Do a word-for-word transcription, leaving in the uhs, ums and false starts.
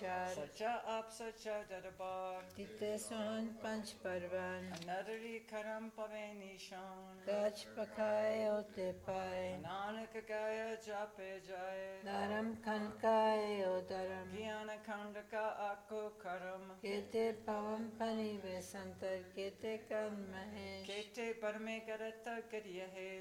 ਵਿਚਾਰ ਸੱਚਾ ਆਪ ਸੱਚਾ ਦਰਬਾਰ ਤਿਤੇ ਸੋਹਣ ਪੰਜ ਪਰਵਾਨ ਨਰਰੀ ਕਰਮ ਪਵੇ ਨਿਸ਼ਾਨ ਗਾਛ ਪਖਾਏ ਹੋਤੇ ਪਾਏ ਨਾਨਕ ਕਹਿ ਜਾਪੇ ਜਾਏ ਧਰਮ ਖਨਕਾਏ ਓ ਧਰਮ ਗਿਆਨ ਖੰਡ ਕਾ ਆਖੋ ਕਰਮ ਕੇਤੇ ਪਵਨ ਪਨੀ ਵੇ ਸੰਤਰ ਕੇਤੇ ਕਨ ਮਹੇਸ਼ ਕੇਤੇ ਪਰਮੇ ਕਰਤ ਕਰਿਏ